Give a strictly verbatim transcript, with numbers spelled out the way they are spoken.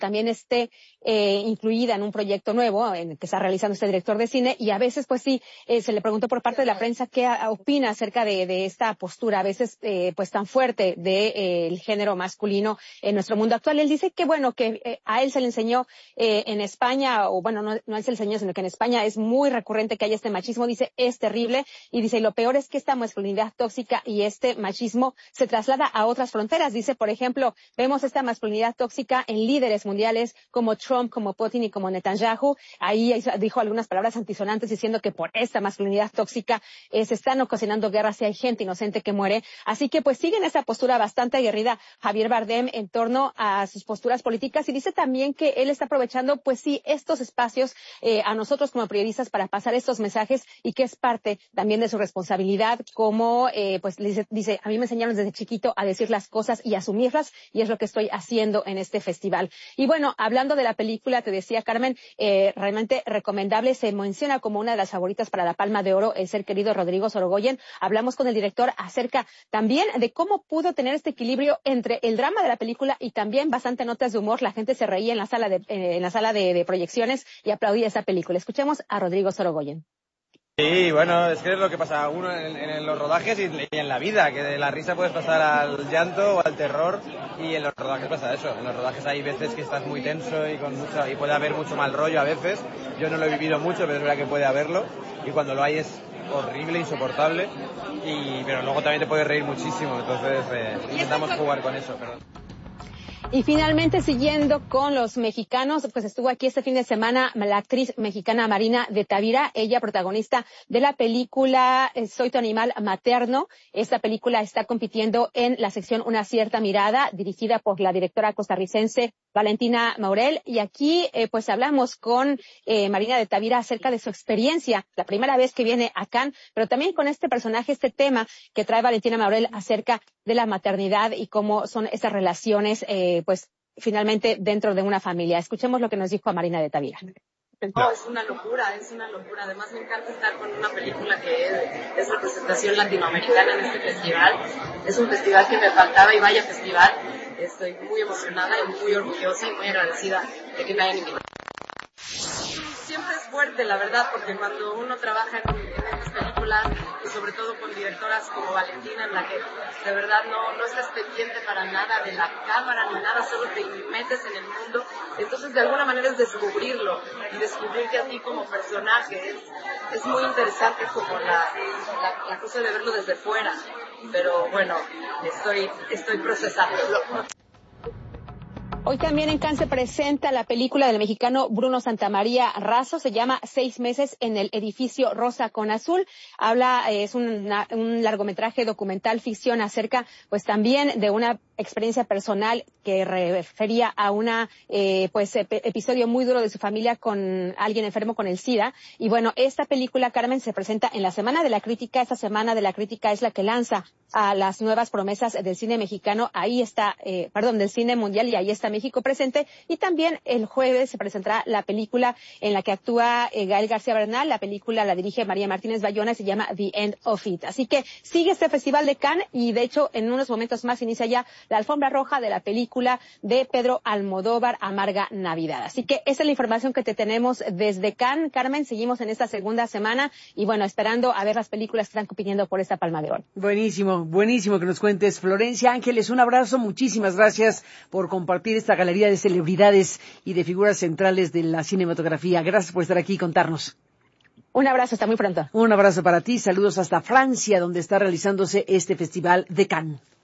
también esté eh, incluida en un proyecto nuevo en el que está realizando este director de cine, y a veces pues sí, eh, se le preguntó por parte de la prensa qué a, opina acerca de, de esta postura, a veces eh, pues tan fuerte del de, eh, el género masculino en nuestro mundo actual. Él dice que bueno, que eh, a él se le enseñó eh, en España, o bueno, no, no a él se le enseñó, sino que en España es muy recurrente que haya este machismo, dice, es terrible, y dice, lo peor es que esta masculinidad tóxica y este machismo se traslada a otras fronteras. Dice, por ejemplo, vemos esta masculinidad tóxica en líderes mundiales como Trump, como Putin y como Netanyahu. Ahí dijo algunas palabras antisonantes diciendo que por esta masculinidad tóxica eh, se están ocasionando guerras y hay gente inocente que muere. Así que pues siguen esa postura bastante aguerrida Javier Bardem en torno a sus posturas políticas, y dice también que él está aprovechando pues sí estos espacios eh, a nosotros como periodistas para pasar estos mensajes, y que es parte también de su responsabilidad como eh, pues dice, dice, a mí me enseñaron desde chiquito a decir las cosas y asumirlas, y es lo que estoy haciendo en este festival. Y bueno, hablando de la película, te decía Carmen, eh, realmente recomendable, se menciona como una de las favoritas para la Palma de Oro el ser querido Rodrigo Sorogoyen. Hablamos con el director acerca también de cómo pudo tener este equilibrio entre el drama de la película y también bastante notas de humor. La gente se reía en la sala de, eh, en la sala de, de proyecciones y aplaudía esa película. Escuchemos a Rodrigo Sorogoyen. Sí, bueno, es que es lo que pasa uno en, en los rodajes y, y en la vida, que de la risa puedes pasar al llanto o al terror, y en los rodajes pasa eso. En los rodajes hay veces que estás muy tenso y con mucha, y puede haber mucho mal rollo a veces. Yo no lo he vivido mucho, pero es verdad que puede haberlo, y cuando lo hay es horrible, insoportable, y pero luego también te puedes reír muchísimo, entonces eh, intentamos jugar con eso, perdón. Y finalmente, siguiendo con los mexicanos, pues estuvo aquí este fin de semana la actriz mexicana Marina de Tavira, ella protagonista de la película Soy tu animal materno. Esta película está compitiendo en la sección Una cierta mirada, dirigida por la directora costarricense Valentina Maurel, y aquí eh, pues hablamos con eh, Marina de Tavira acerca de su experiencia, la primera vez que viene a Cannes, pero también con este personaje, este tema que trae Valentina Maurel acerca de la maternidad y cómo son esas relaciones eh, pues finalmente dentro de una familia. Escuchemos lo que nos dijo a Marina de Tavira. No, es una locura, es una locura. Además me encanta estar con una película que es, es representación latinoamericana en este festival. Es un festival que me faltaba, y vaya festival. Estoy muy emocionada y muy orgullosa y muy agradecida de que me hayan invitado. Siempre es fuerte, la verdad, porque cuando uno trabaja en, en estas películas, y sobre todo con directoras como Valentina, en la que de verdad no, no estás pendiente para nada de la cámara ni nada, solo te metes en el mundo, entonces de alguna manera es descubrirlo y descubrirte a ti como personaje. Es, es muy interesante como la, la, la cosa de verlo desde fuera, pero bueno, estoy, estoy procesándolo. Hoy también en Cannes se presenta la película del mexicano Bruno Santamaría Razo, se llama Seis meses en el edificio rosa con azul. Habla, es una, un largometraje documental ficción acerca pues también de una experiencia personal que refería a una eh, pues ep- episodio muy duro de su familia con alguien enfermo con el SIDA. Y bueno, esta película, Carmen, se presenta en la Semana de la Crítica. Esta Semana de la Crítica es la que lanza a las nuevas promesas del cine mexicano. Ahí está, eh, perdón, del cine mundial, y ahí está México presente. Y también el jueves se presentará la película en la que actúa eh, Gael García Bernal. La película la dirige María Martínez Bayona y se llama The End of It. Así que sigue este festival de Cannes, y de hecho en unos momentos más inicia ya la alfombra roja de la película de Pedro Almodóvar, Amarga Navidad. Así que esa es la información que te tenemos desde Cannes. Carmen, seguimos en esta segunda semana y bueno, esperando a ver las películas que están compitiendo por esta Palma de Oro. Buenísimo, buenísimo que nos cuentes. Florencia Ángeles, un abrazo, muchísimas gracias por compartir esta galería de celebridades y de figuras centrales de la cinematografía. Gracias por estar aquí y contarnos. Un abrazo, hasta muy pronto. Un abrazo para ti, saludos hasta Francia, donde está realizándose este festival de Cannes.